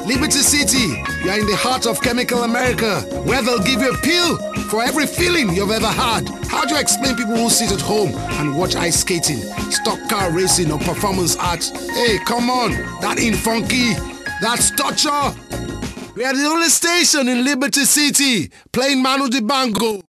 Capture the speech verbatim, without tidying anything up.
Liberty City, you are in the heart of Chemical America, where they'll give you a pill for every feeling you've ever had. How do you explain people who sit at home and watch ice skating, stock car racing or performance art? Hey, come on, that ain't funky, that's torture. We are the only station in Liberty City playing Manu Dibango.